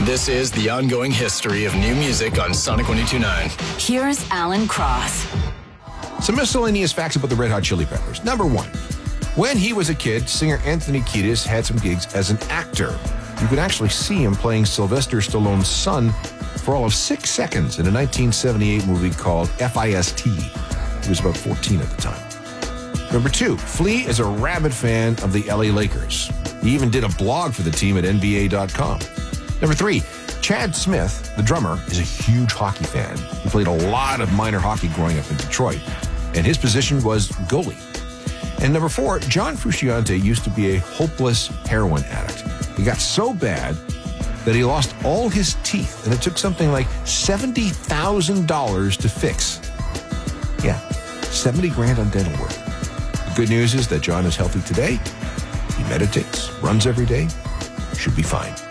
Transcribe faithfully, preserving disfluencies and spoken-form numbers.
This is the ongoing history of new music on Sonic one oh two point nine. Here's Alan Cross. Some miscellaneous facts about the Red Hot Chili Peppers. Number one, when he was a kid, singer Anthony Kiedis had some gigs as an actor. You could actually see him playing Sylvester Stallone's son for all of six seconds in a nineteen seventy-eight movie called F I S T. He was about fourteen at the time. Number two, Flea is a rabid fan of the L A Lakers. He even did a blog for the team at N B A dot com. Number three, Chad Smith, the drummer, is a huge hockey fan. He played a lot of minor hockey growing up in Detroit, and his position was goalie. And number four, John Frusciante used to be a hopeless heroin addict. He got so bad that he lost all his teeth, and it took something like seventy thousand dollars to fix. Yeah, seventy grand on dental work. The good news is that John is healthy today. He meditates, runs every day, should be fine.